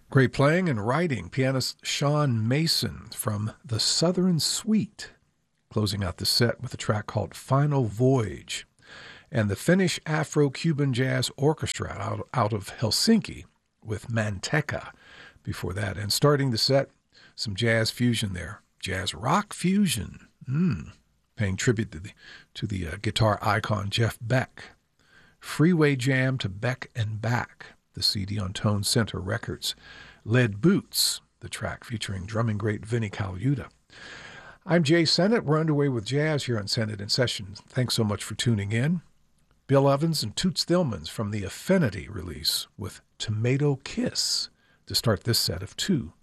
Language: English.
Great playing and writing. Pianist Sean Mason from the Southern Suite, closing out the set with a track called Final Voyage. And the Finnish Afro-Cuban Jazz Orchestra out of Helsinki with Manteca before that. And starting the set, some jazz fusion there. Jazz rock fusion. Paying tribute to the guitar icon Jeff Beck. Freeway Jam to Beck and Back, the CD on Tone Center Records. Lead Boots, the track featuring drumming great Vinnie Colaiuta. I'm Jay Sennett. We're underway with jazz here on Sennett in Session. Thanks so much for tuning in. Bill Evans and Toots Thielemans from the Affinity release with Tomato Kiss to start this set of two.